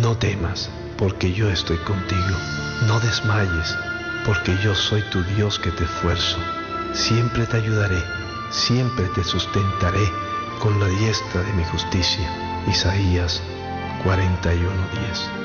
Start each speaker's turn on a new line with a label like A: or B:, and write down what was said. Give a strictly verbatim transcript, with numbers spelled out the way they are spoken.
A: No temas, porque yo estoy contigo. No desmayes, porque yo soy tu Dios que te esfuerzo. Siempre te ayudaré, siempre te sustentaré con la diestra de mi justicia. Isaías cuarenta y uno, diez.